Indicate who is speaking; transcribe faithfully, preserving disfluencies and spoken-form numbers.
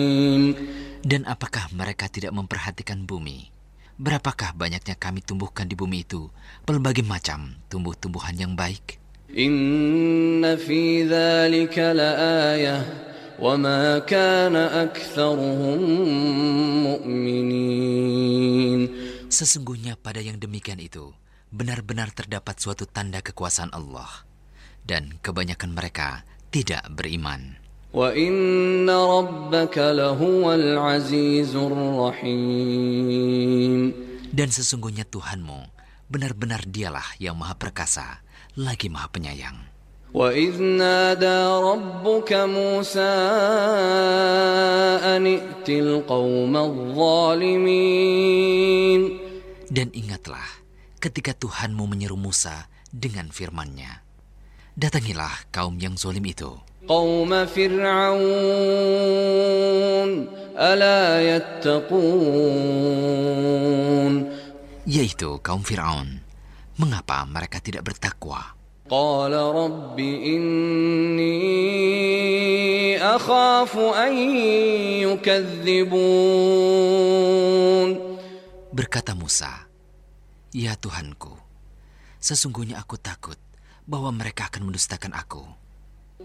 Speaker 1: Dan apakah mereka tidak memperhatikan bumi? Berapakah banyaknya kami tumbuhkan di bumi itu berbagai macam tumbuh-tumbuhan yang baik?
Speaker 2: Inna fi dzalika laayah wa ma kana aktsaruhum mu'minin.
Speaker 1: Sesungguhnya pada yang demikian itu benar-benar terdapat suatu tanda kekuasaan Allah, dan kebanyakan mereka tidak beriman.
Speaker 2: Wa inna rabbaka lahuwal azizur rahim.
Speaker 1: Dan sesungguhnya Tuhanmu benar-benar dialah yang maha perkasa lagi maha penyayang.
Speaker 2: Wa idh nada rabbuka Musa an i'til qaumadh dhalimin.
Speaker 1: Dan ingatlah ketika Tuhanmu menyeru Musa dengan firman-Nya, datangilah kaum yang zalim itu.
Speaker 2: Qaum Fir'aun ala yattaqun.
Speaker 1: Yaitu kaum Fir'aun. Mengapa mereka tidak bertakwa?
Speaker 2: Qala rabbi inni akhafu an yukadzibun.
Speaker 1: Berkata Musa, "Ya Tuhanku, sesungguhnya aku takut bahwa mereka akan mendustakan aku."